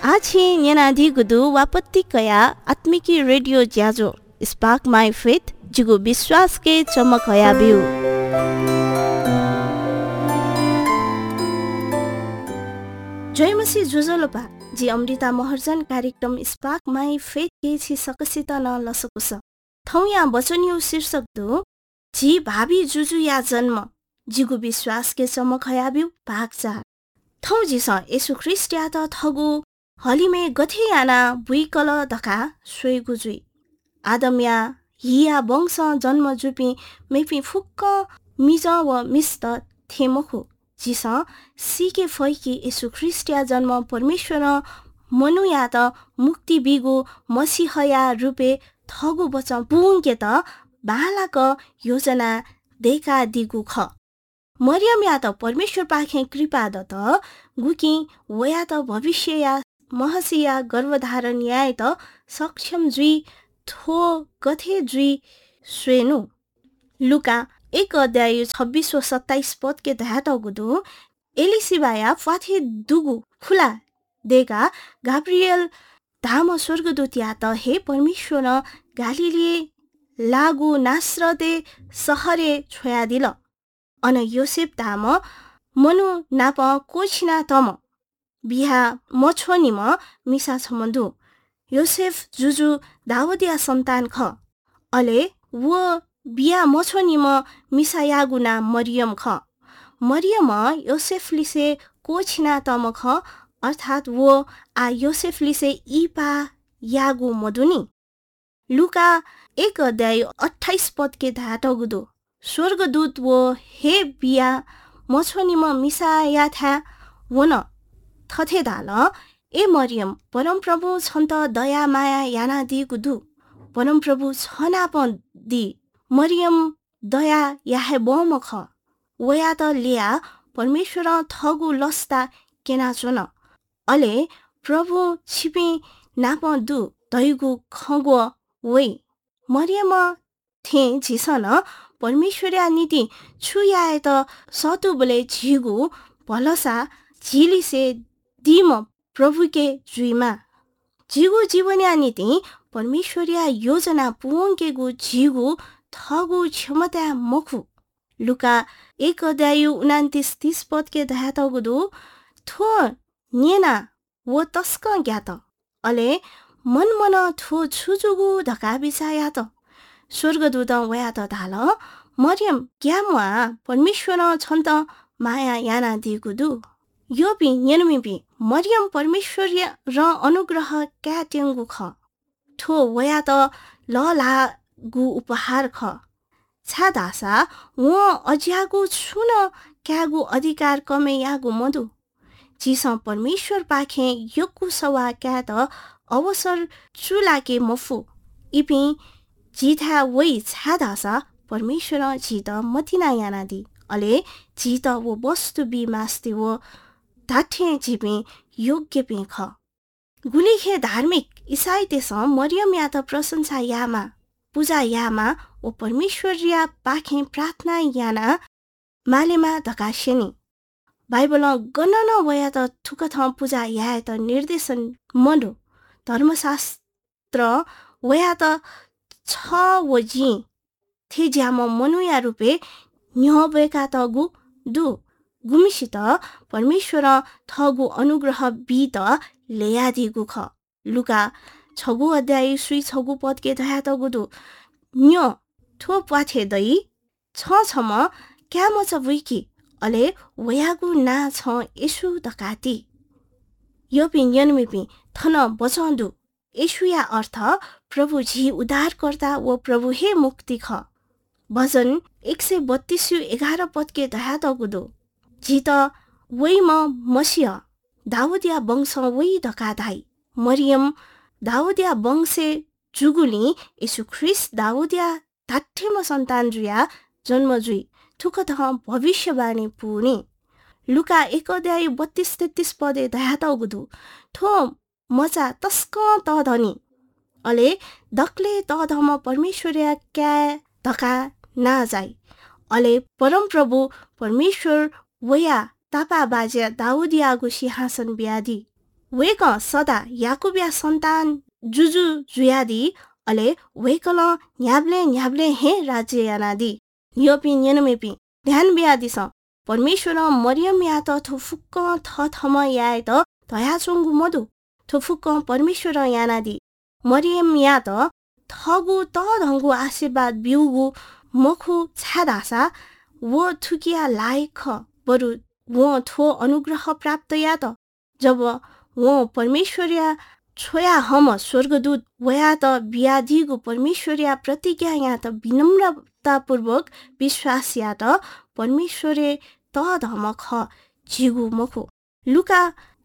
Achi nyana di gudu wapatti kaya आत्मिकी radio ज्याजो spark my faith जिगु विश्वास के चमक हया बिउ जय मसी जोजोलोपा जी अमृता महर्जन कार्यक्रम स्पार्क माई फेथ के छि सकसित न लसकुस थौ या वचनियो शीर्षक दो जी भावी जुजु या जन्म जिगु विश्वास के चमक हया बिउ भाग 4 थौ जिस येशू ख्रीष्ट या त थगु हलिमे गथे याना बुइकल दका सोइगु जुइ आदमया हिया वंश जन्म जुपी मेपी फुक्क मिज व मिस्त थेमखु जिस सिके फैकी येशू ख्रीष्ट या जन्म परमेश्वर मनु या त मुक्ति बिगु मसीहया रुपे थगु बचन पुंके त बालाक योजना देखा दिगु ख मरियम या त परमेश्वर पाखे कृपा दत गुकी वया त भविष्य या महसिया गर्भधारण याय त सक्षम जुई थो गथे जुई स्वेनु लुका 1 अध्याय 26 व 27 पद के धात गुदु एलिसिबाया फाथे दुगु खुला देगा गाब्रिएल धाम स्वर्गदूत या त हे परमेश्वर गालिले लागु नासरते सहरे छोया दिल अन योसेफ धाम मनु नाप कोछिना तम बिहा मछोनिम मिसा छमन्दु योसेफ जुजु दावदिया सन्तान ख अले वो बिहा मछोनिम मिसा यागुना मरियम ख मरियम योसेफ लिसे कोछिना तम ख अर्थात वो आ योसेफ लिसे इपा यागु मधुनी लुका 1 अध्याय 28 पद के धात गुदो स्वर्गदूत वो हे बिया मछोनिम मिसा या था वो न थथे दाल ए मरियम परमप्रभु छन्त दया माया याना दि गुदु परमप्रभु छनाप दि मरियम दया याहे बम ख वया त लिया परमेश्वर थगु लस्ता केना चोन अले प्रभु छिपे नाप दु दैगु खगो वै मरियम थे झिसन परमेश्वरया नीति छुयाए त सतु बोले झिगु भलसा झिलिसे दिम प्रभु के जुइमा झिगु जीवनया नीति परमेश्वरया योजना पुंकेगु झिगु थगु क्षमता मखु लुका 1 अध्याय 29-30 पद के धात गुदु थो नेना वो तस्क ज्ञात अले मन थो छुजुगु धका बिसाया त स्वर्गदूत वया त धाल मरियम क्यामुआ परमेश्वर छन्त माया याना दिगुदु योपि नेनुमिपि मरियम परमेश्वर र अनुग्रह क्याट्यङ्गु ख थो वया त लागु उपहार ख छादासा वो अज्यागु छुन क्यागु अधिकार कमे यागु मधु जिस परमेश्वर पाखे योगु सवा क्या त अवसर चुलाके मफु इपि जिथा वै छादासा परमेश्वर जित मतिना यानादि अले जित वो वस्तु बिमास्ति वो धाठे जिपे योग्य पे ख गुलिखे धार्मिक इसाई तेस मरियम या त प्रशंसा यामा पूजा यामा ओ परमेश्वर या पाखे प्रार्थना याना मालेमा धकासेनी बाइबल गणन वया त थुकथ पूजा या त निर्देशन मनो धर्मशास्त्र वया त छ वजी थे ज्याम मनुया रुपे न्यबेका त गु दु गुमिसित परमेश्वर थगु अनुग्रह बित लेयादिगु ख लुका 6 अध्याय 6 पद के धया त गुदु न्यो थो पाथे दई छ छम क्या म छ बुइकी अले वयागु ना छ येशू दकाती योपि यनमिपि थन बचन्दु येशूया अर्थ प्रभु जी उद्धारकर्ता व प्रभु हे मुक्ति ख भजन 132:11 पद के धया त गुदो जी त वै म मसिह दाउदिया वंश वै धकाधाई मरियम दाउदिया वंशे जुगुली येशू ख्रीष्ट दाउदिया धाठेम सन्तान जुया जन्म जुई थुक थ भविष्यवाणी पुने लुका 1 अध्याय 32-33 पदे धया त गुदु थो मचा तस्क त धनी अले दक्ले त धम परमेश्वरया क्या धका ना जाई अले परमप्रभु परमेश्वर वया तापा बाजे दाउदियागु सिंहासन ब्यादी वेक सदा याकुबिया सन्तान जुजु जुयादी अले वेकल न्याब्ले हे राज्य यानादी योपि न्यनमेपि ध्यान बियादी स परमेश्वर मरियम या त थुफुक्क थम याए त तया चोंगु मधु थुफुक्क परमेश्वर यानादी मरियम या त थगु त धंगु आशीर्वाद बिउगु मखु छादासा वो थुकिया लायक बरु वो थो अनुग्रह प्राप्त या त जब वो परमेश्वरिया छोया हम स्वर्गदूत वया त बियादीगु परमेश्वरिया प्रतिज्ञा या त विनम्रतापूर्वक विश्वास या त परमेश्वरे त धम ख जिगु मखु लुका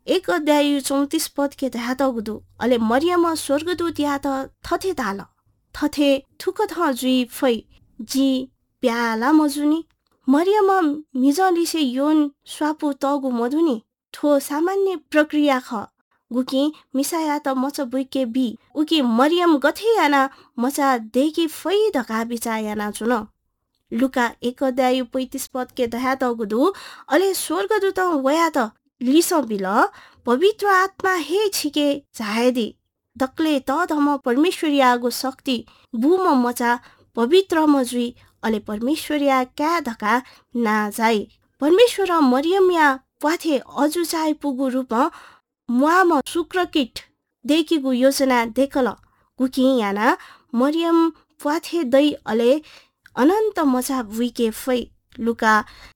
1:34 के तहत गुदु अले मरियम स्वर्गदूत या त थथे दाल थथे थुक थ जुई फै जी प्याला मजुनी मरियम मिजलिसे योन स्वापु तगु मधुनी ठो सामान्य प्रक्रिया ख गुकी मिसाया त मच बुइके बी उकी मरियम गथे याना मचा देखि फै धका बिचा याना चुन लुका 1:35 के दहा त गुदु अले स्वर्गदूत वया त लिस बिल पवित्र आत्मा हे छिके चाहेदी दक्ले त धम परमेश्वरियागो शक्ति बुम मचा पवित्र मजुई अले परमेश्वरिया क्या धका ना जाई परमेश्वर मरियम या पाथे अजु चाहे पुगु रूप मुआम शुक्रकिट देखिगु योजना देखल गुकी याना मरियम पाथे दै अले अनन्त मचा भुइके फै लुका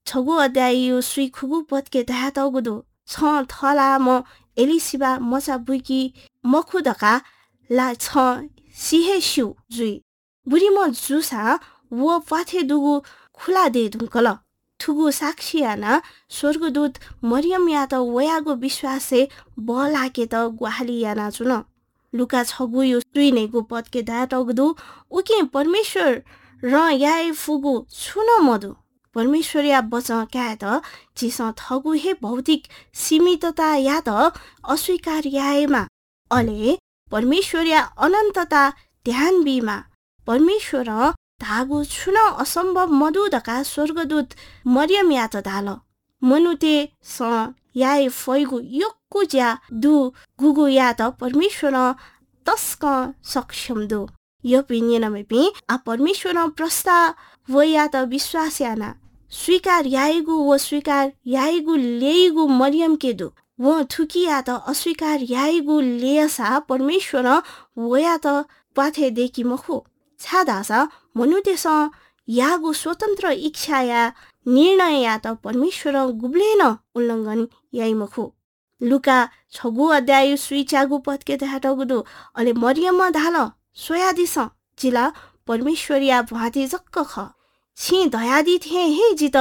6 सुई खुगु पत्के दहा त गुदु छ थला म एलिसिबा मचा बुइकी मखुदका ला छ सिहे सिउ जुई बुढी म जुसा वो पाथे दुगु खुला दे धुङ्कल थुगु साक्षियाना स्वर्गदूत मरियम या त वयागु विश्वासे बलाके त ग्वाहाली याना चुन लुका 6 यो सुइनेगु पत्के दहा त गुदु उके परमेश्वर र याए फुगु छुन मधु परमेश्वरिया बच क्या त चिस थगु हे भौतिक सीमितता या त अस्वीकार याएमा अले परमेश्वरिया अनन्तता ध्यान बिमा परमेश्वर धागु छुन असम्भव मधुदका स्वर्गदूत मरियम या त धाल मनुते स याए फैगु योक्कु ज्या दु गुगु या त परमेश्वर तस्क सक्षम दु यो पिनियनमेपि आ परमेश्वर प्रस्ताव व या त विश्वास याना स्वीकार याएगु व स्वीकार याएगु लेगु मरियम के दु वो थुकी या त अस्वीकार याएगु लेयसा परमेश्वर व या त पाथे देखि मखु छादासा मनुतेस यागु स्वतन्त्र इच्छा या निर्णय या त परमेश्वर गुब्लेन उल्लङ्घन याइ मखु लुका 6 सुइचागु पत्के तहाट गुदु अले मरियम धाल सोयादिस जिला परमेश्वरिया भाते जक्क ख छि दयादी थे हे जित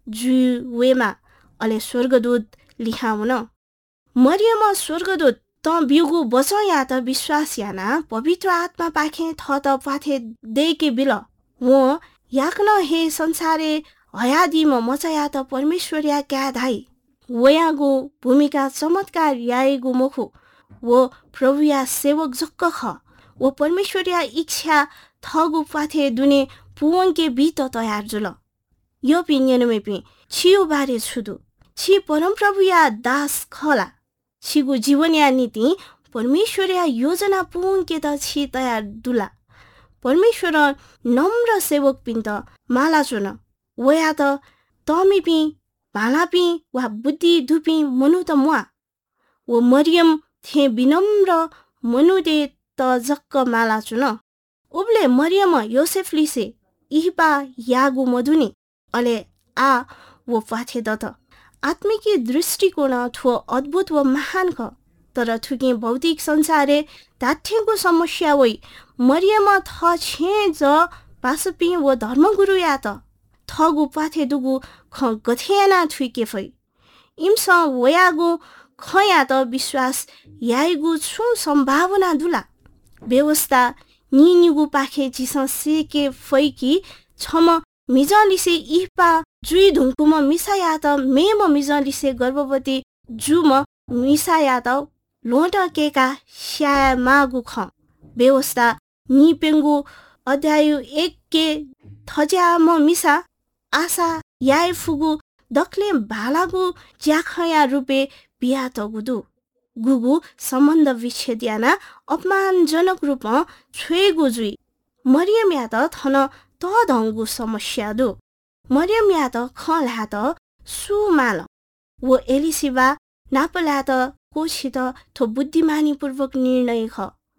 जुवेमा अले स्वर्गदूत लिखाउन मरियम स्वर्गदूत त बिउगु बच या त विश्वास याना पवित्र आत्मा पाखे थ त पाथे देके बिल वो याक्न हे संसारे हयादी म मचा या त परमेश्वरिया क्या धाई वयागु भूमिका चमत्कार याएगु मुखु वो प्रभुया सेवक जक्क ख वो परमेश्वरिया इच्छा थगु पाथे दुने पुवंके बीत तयार जुल यो पिनियनमेपि छियो बारे छुदु छि परमप्रभुया दास खला छिगु जीवनया नीति परमेश्वरिया योजना पुवंके त छि तयार दुला परमेश्वर नम्र सेवक पिन्त माला चुन वया त तमिपि भालापि वा बुद्धि धुपि मनु त मुआ वो मरियम थे विनम्र मनु दे त जक्क माला चुन उबले मरियम योसेफ लिसे इहपा यागु मधुनी अले आ वो पाथे दत आत्मिकी दृष्टिकोण थो अद्भुत व महान ख तर थुके भौतिक संसारे ताथ्यको समस्या वइ मरियम थ छे ज पासपि व धर्मगुरु या त थगु पाथे दुगु ख गथेना थुके फै इमस वयागु खया त विश्वास याइगु छु सम्भावना दुला व्यवस्था निनिगु पाखे जिस सेके फैकी छम मिजलिसे इपा जुई धुङ्कुम मिसाया त मेम मिजलिसे गर्भवती जुम मिसाया त लोट केका स्या मागु ख व्यवस्था निपेङ्गु अध्याय 1 के थज्याम मिसा आशा याइ फुगु दक्ले भालागु ज्याखया रुपे बिया त गुदु गुगु सम्बन्ध विच्छेद याना अपमानजनक रूपमा छोएको जुई मरियम या त थन त धङ्गु समस्या दु मरियम या त खला त सुमाल वो एलिसिबा नापला त कोछित थो बुद्धिमानी पूर्वक निर्णय ख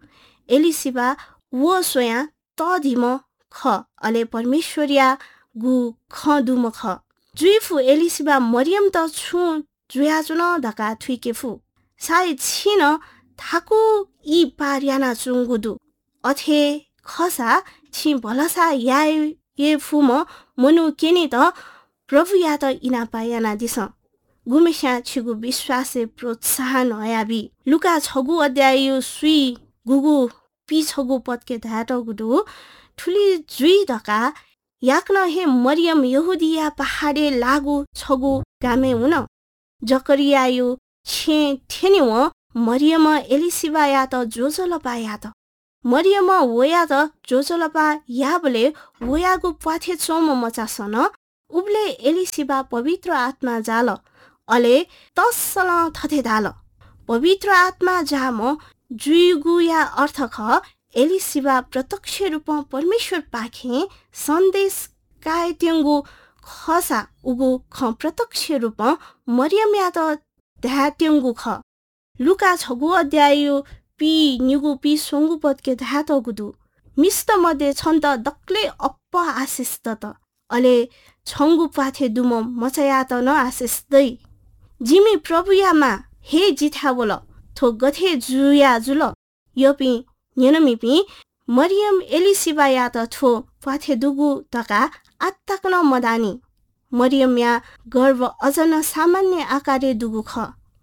एलिसिबा वो सोया त धिम ख अले परमेश्वरिया गु ख दुम ख जुइफु एलिसिबा मरियम त छु जुया चुन धका थुइकेफु सायद छिन थाकु यी पारियाना चुङ्गुदु अथे खसा छि भलसा याए ये फुम मनु केनी त प्रभु या त इना पायाना दिस गुमेस्या छिगु विश्वासे प्रोत्साहन हयाबी लुका 6 अध्याय सुई गुगु पी 6 पदके धाट गुदु ठुली जुई धका याक्न हे मरियम यहुदिया पहाडे लागु 6 गामे हुन जकरिया यो छे थेनी व मरियम एलिसिबा या त जोजलपा या त मरियम वया त जोजलपा याबले वयागु पाथे चोम मचासन उबले एलिसिबा पवित्र आत्मा जाल अले तसल थथे दाल पवित्र आत्मा जाम जुइगु या अर्थ ख एलिसिबा प्रत्यक्ष रूपमा परमेश्वर पाखे सन्देश कायत्यङ्गु खसा उगु ख प्रत्यक्ष रूपमा मरियम या त ध्यात्यङ्गु ख लुका 6 अध्याय पी निगु पी सोङ्गु पदके धात गुदु मिस्त मध्ये छन् त दक्ले अप्प आशिष त अले छङ्गु पाथे दुम मचया त न आशिष दै जिमी प्रभुयामा हे जिथा बोल थो गथे जुया जुल योपी नेनमिपी मरियम एलिसिबा या त थो पाथे दुगु तका आत्ताकन मदानी मरियम या गर्भ अजन सामान्य आकारे दुगु ख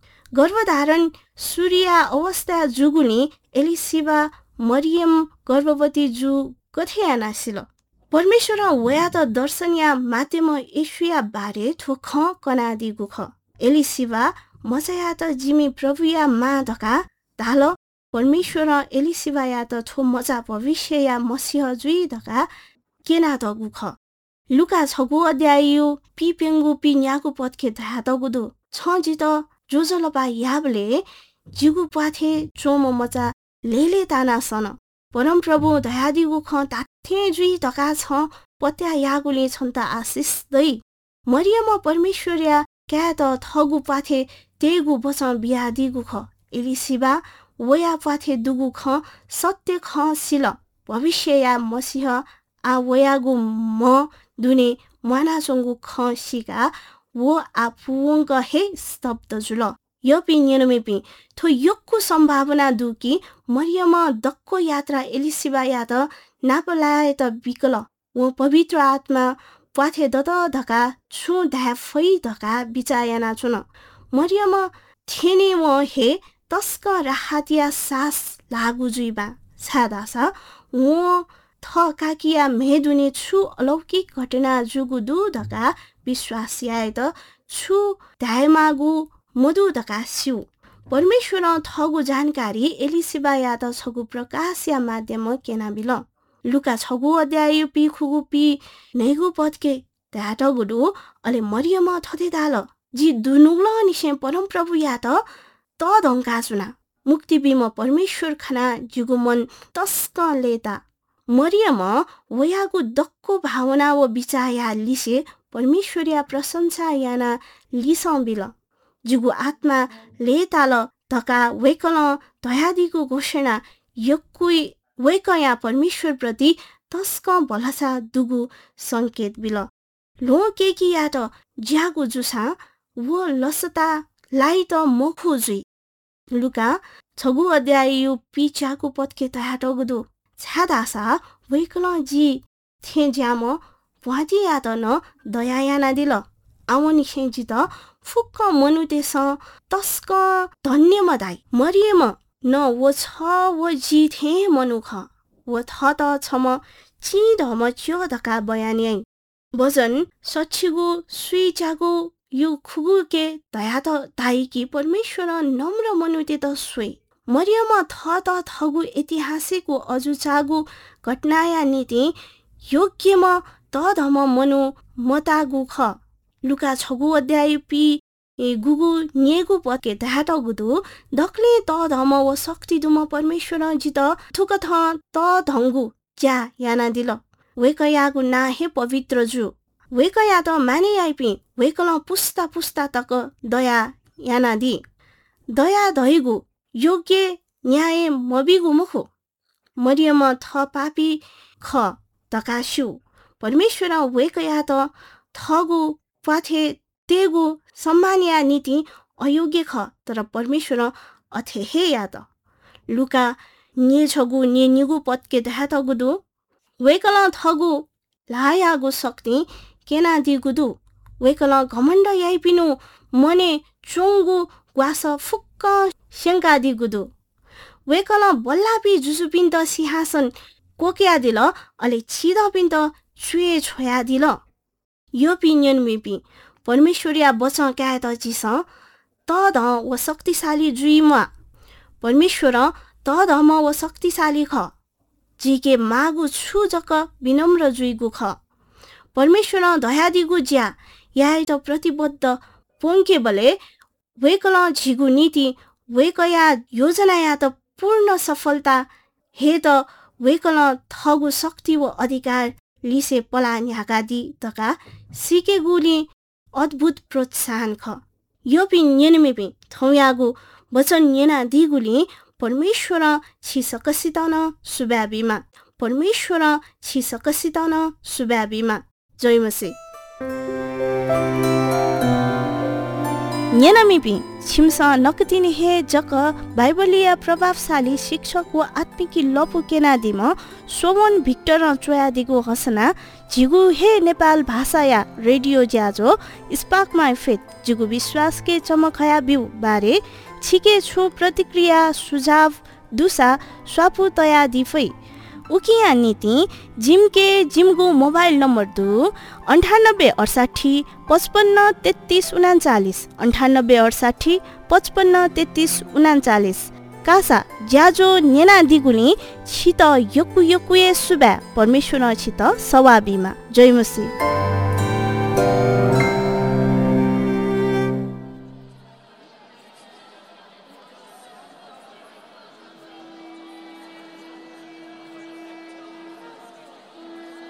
गर्भधारण सूर्य अवस्था जुगुनी एलिसिबा मरियम गर्भवती जु गथे नासिल परमेश्वर वया त दर्शनिया माध्यम यशुया बारे थो ख कनादिगु ख एलिसिबा मचया त जिमी प्रभुया मा धका धाल परमेश्वर एलिसिबा या त थो मचा भविष्य या मसीह जुई धका केना दगु ख लुका 6 अध्याय पी पेङ्गु पी न्यागु पदके धातगुदु छ जित जोजलपा याबले जिगु पाथे चोम मचा लेले ताना सन परम प्रभु दयादिगु ख ताथे जुई धका छ पत्या यागुले छन् त आशिष दै मरियम परमेश्वरिया क्या त थगु पाथे तेगु बचन बिहा दिगु ख एलिसिबा वया पाथे दुगु ख सत्य ख सिल भविष्य या मसीह आ वयागु म दुने माना चंगु ख सिका वो आपुंग हे स्तब्ध जुल योपी नेनमेपी थो योक्कु सम्भावना दुकी मरियम दक्को यात्रा एलिसिबा या त नापलाए त बिकल वो पवित्र आत्मा पाथे दत धका छु धा फै धका बिचायाना चुन मरियम थेने व हे तस्क राहतिया सास लागु जुइबा छादासा वो थ काकिया मेदुने छु अलौकिक घटना जुगु दु धका विश्वास याए त छु धायमागु मधु धका सिउ परमेश्वर थगु जानकारी एलिसिबा या त छगु प्रकाश या माध्यम केना बिल लुका 6 अध्याय पी खुगु पी नेगु पदके धाट गुडु अले मरियम थथे दाल जी दुनुग्ल निसे परम प्रभु या त धंका सुना मुक्ति बिम परमेश्वर खना जिगु मन तस्क लेता मरियम वयागु दक्को भावना व बिचाया लिसे परमेश्वरिया प्रशंसा याना लिसं बिल जिगु आत्मा लेताल धका वेकल दयादिगु घोषणा यक्कुई वेकया परमेश्वर प्रति तस्क भलसा दुगु संकेत बिल लो केकी या त ज्यागु जुसा वो लसता लाई त मोखु जुई लुका 6 अध्याय पिचाको पदके तयाट गुदु छादासा वेकल जी थे ज्याम वादी या त न दयायाना दिल आउनी खेजी त फुक्क मनुतेस तस्क धन्यमदाई मरियम न वो छ वो जी थे मनुख वो थ त छम ची धम च्यो धका बयानी भजन सच्चिगु सुइचागु यु खुगु के दया त दाई कि परमेश्वर नम्र मनुते त सुई मरियम थ त थगु ऐतिहासिक अजुचागु घटनाया नीति योग्यम त धम मनु मतागु ख लुका 6 अध्याय पी 구구 니에구 버게 다하더구도 덕리 더 더머워 석티두머 परमेश्वर जित थुक थ त धंगु ज्या याना दिल वेकयागु ना हे पवित्र जु वेकया त माने आइपि वेकल पुस्ता पुस्ता तक दया याना दि दया दहिगु योग्य न्याय मबिगु मुखु मरियम थ पापी ख तकाशु परमेश्वर वेकया त थगु पाथे तेगु सम्मानिया नीति अयोग्य ख तर परमेश्वर अथे हे याद लुका ने छगु ने निगु पत्के धातगुदु वेकल थगु लायागु शक्ति केना दिगुदु वेकल घमण्ड याइपिनु मने चोंगु ग्वास फुक्क शंका दिगुदु वेकल बल्लापि जुसुपिन्त सिंहासन कोक्या दिल अले छिद पिन्त चुए छोया दिल यो पिन्यन मिपि परमेश्वरिया बचन क्या त जिस त ध व शक्तिशाली जुइमा परमेश्वर त धम व शक्तिशाली ख जिके मागु छु जक विनम्र जुइगु ख परमेश्वर दयादिगु ज्या या त प्रतिबद्ध पोंके बले वेकल झिगु नीति वेकया योजना या त पूर्ण सफलता हे त वेकल थगु शक्ति व अधिकार लिसे पला न्यागादि तका सिकेगुली अद्भुत प्रोत्साहन ख यो पिन नियनमेपि थौयागु वचन नियना दिगुली परमेश्वर छिसकसितन सुब्याबिमा परमेश्वर छिसकसितन सुब्याबिमा जयमसे नियनमेपि छिमसा नकतिनि हे जक बाइबलीय प्रभावशाली शिक्षक व आत्मिकी लपु केनादिम सोमन भिक्टर चोयादिगु हसना जिगु हे नेपाल भाषा या रेडियो ज्याजो स्पार्क माई फेथ जिगु विश्वास के चमकया बिउ बारे छिके छु प्रतिक्रिया सुझाव दुसा स्वापु तया दिफै उकिया नीति जिमके जिमगु मोबाइल नम्बर 2 98 68 55 33 39 98 68 55 33 39 कासा ज्याजो नेना दिगुली छित योकु योकुए सुबा परमेश्वर छित सवाबीमा जयमसी